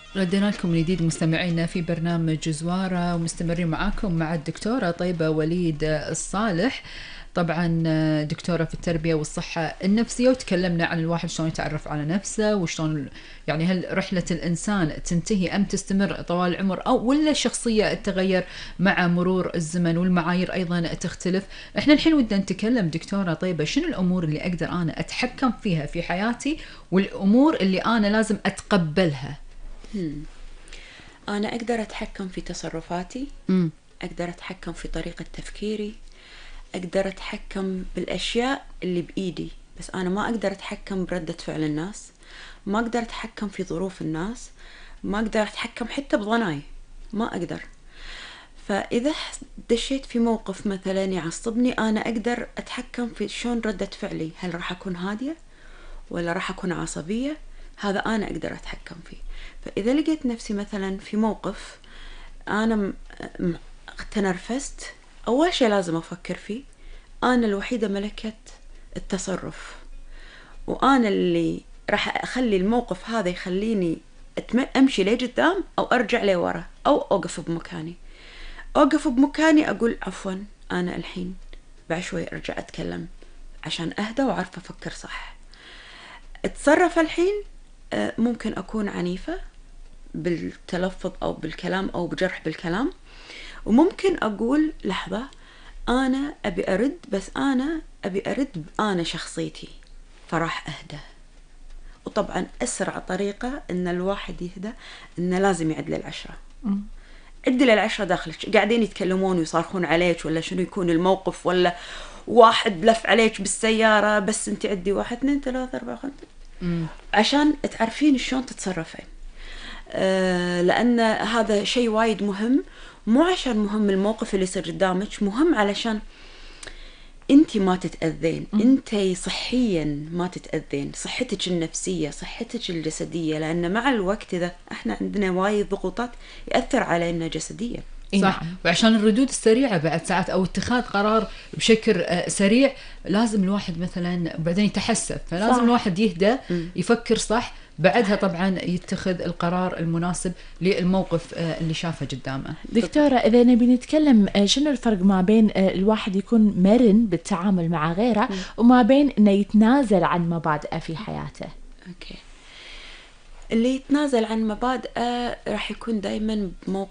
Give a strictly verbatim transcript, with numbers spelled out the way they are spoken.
ردينا لكم من جديد مستمعينا في برنامج زوارة، ومستمرين معاكم مع الدكتورة طيبة وليد الصالح، طبعا دكتورة في التربية والصحة النفسية، وتكلمنا عن الواحد شلون يتعرف على نفسه وشلون يعني هل رحلة الإنسان تنتهي أم تستمر طوال العمر، أو ولا الشخصية تتغير مع مرور الزمن والمعايير أيضا تختلف. احنا الحين ودنا نتكلم دكتورة طيبة شنو الأمور اللي أقدر أنا أتحكم فيها في حياتي، والأمور اللي أنا لازم أتقبلها. هم. أنا أقدر أتحكم في تصرفاتي، م. أقدر أتحكم في طريقة تفكيري، أقدر أتحكم بالأشياء اللي بإيدي، بس أنا ما أقدر أتحكم بردة فعل الناس، ما أقدر أتحكم في ظروف الناس، ما أقدر أتحكم حتى بظناي، ما أقدر. فإذا دشيت في موقف مثلا يعصبني، أنا أقدر أتحكم في شون ردة فعلي، هل راح أكون هادية ولا راح أكون عصبية، هذا أنا أقدر أتحكم فيه. فإذا لقيت نفسي مثلا في موقف أنا تنرفزت، أول شيء لازم أفكر فيه أنا الوحيدة ملكة التصرف، وأنا اللي راح أخلي الموقف هذا يخليني أمشي لقدام أو أرجع لورا أو أوقف بمكاني. أوقف بمكاني أقول عفوا أنا الحين بعد شوي أرجع أتكلم عشان أهدى وأعرف أفكر صح. أتصرف الحين ممكن أكون عنيفة بالتلفظ أو بالكلام أو بجرح بالكلام، وممكن أقول لحظة أنا أبي أرد، بس أنا أبي أرد أنا شخصيتي فراح أهدى. وطبعا أسرع طريقة إن الواحد يهدى إنه لازم يعد للعشرة. عد للعشرة داخلك، قاعدين يتكلمون ويصارخون عليك ولا شنو يكون الموقف، ولا واحد لف عليك بالسيارة، بس أنت عدي واحد اثنين ثلاثة أربعة خمسة عشان تعرفين شلون تتصرفين. أه لأن هذا شيء وايد مهم، مو عشان مهم الموقف اللي يصير قدامك، مهم علشان انتي ما تتأذين، انتي صحيا ما تتأذين، صحتك النفسية صحتك الجسدية، لأن مع الوقت إذا احنا عندنا وايد ضغوطات يأثر علينا جسديا. صح. وعشان الردود السريعة بعد ساعات أو اتخاذ قرار بشكل سريع لازم الواحد مثلا بعدين يتحسف، فلازم صح. الواحد يهدى يفكر صح، بعدها طبعا يتخذ القرار المناسب للموقف اللي شافه قدامه. دكتورة إذا نبي نتكلم شنو الفرق ما بين الواحد يكون مرن بالتعامل مع غيره وما بين إنه يتنازل عن مبادئه في حياته؟ أوكي. اللي يتنازل عن مبادئه راح يكون دايما بموقف